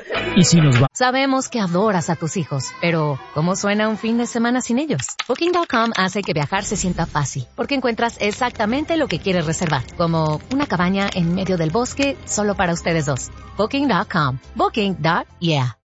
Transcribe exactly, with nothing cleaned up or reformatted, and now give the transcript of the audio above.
¿Y si nos va? Sabemos que adoras a tus hijos, pero ¿cómo suena un fin de semana sin ellos? Booking punto com hace que viajar se sienta fácil, porque encuentras exactamente lo que quieres reservar, como una cabaña en medio del bosque solo para ustedes dos. Booking punto com. Booking. Yeah.